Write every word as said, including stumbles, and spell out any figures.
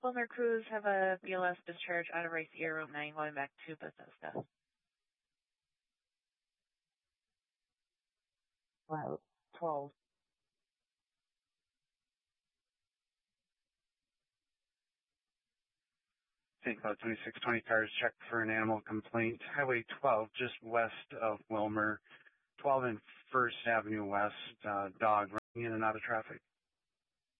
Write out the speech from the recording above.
Wilmer Cruz have a B L S discharge out of Rice Ear Route nine going back to Bethesda. Wow, twelve. Saint Cloud twenty-six twenty cars check for an animal complaint. Highway twelve, just west of Wilmer. twelve and First Avenue West, uh, dog running in and out of traffic.